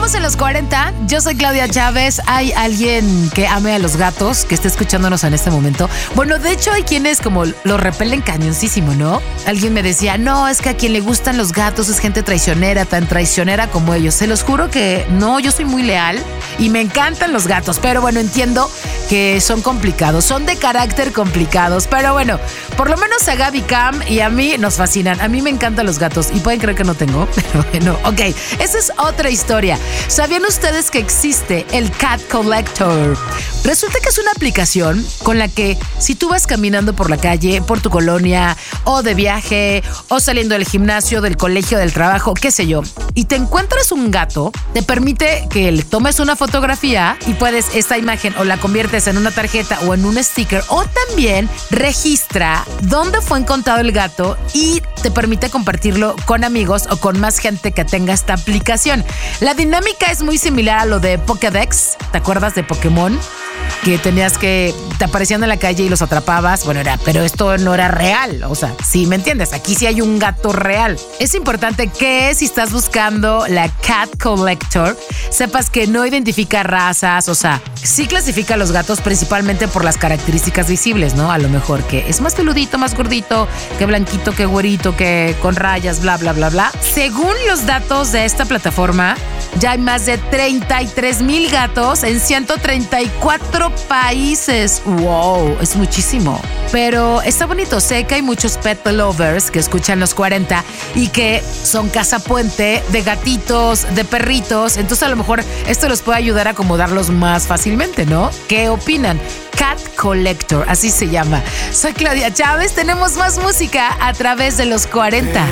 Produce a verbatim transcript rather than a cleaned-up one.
Estamos en los cuarenta, yo soy Claudia Chávez. ¿Hay alguien que ame a los gatos que esté escuchándonos en este momento? Bueno, de hecho hay quienes como lo repelen cañoncísimo, ¿no? Alguien me decía, no, es que a quien le gustan los gatos es gente traicionera, tan traicionera como ellos. Se los juro que no, yo soy muy leal y me encantan los gatos, pero bueno, entiendo que son complicados, son de carácter complicados, pero bueno, por lo menos a Gaby Cam y a mí nos fascinan. A mí me encantan los gatos y pueden creer que no tengo, pero bueno, ok, esa es otra historia. ¿Sabían ustedes que existe el Cat Collector? Resulta que es una aplicación con la que si tú vas caminando por la calle, por tu colonia, o de viaje, o saliendo del gimnasio, del colegio, del trabajo, qué sé yo, y te encuentras un gato, te permite que le tomes una fotografía y puedes esta imagen o la conviertes en una tarjeta o en un sticker, o también registra dónde fue encontrado el gato y te permite compartirlo con amigos o con más gente que tenga esta aplicación. La dinámica es muy similar a lo de Pokédex. ¿Te acuerdas de Pokémon? Que tenías que, te aparecían en la calle y los atrapabas. Bueno, era, pero esto no era real. O sea, sí, ¿me entiendes? Aquí sí hay un gato real. Es importante que si estás buscando la Cat Collector, sepas que no identifica razas. O sea, sí clasifica a los gatos principalmente por las características visibles, ¿no? A lo mejor que es más peludito, más gordito, que blanquito, que güerito, que con rayas, bla, bla, bla, bla. Según los datos de esta plataforma, ya hay más de treinta y tres mil gatos en ciento treinta y cuatro países. ¡Wow! Es muchísimo. Pero está bonito. Sé que hay muchos pet lovers que escuchan los cuarenta y que son casa puente de gatitos, de perritos. Entonces a lo mejor esto los puede ayudar a acomodarlos más fácilmente, ¿no? ¿Qué opinan? Cat Collector, así se llama. Soy Claudia Chávez. Tenemos más música a través de los cuarenta.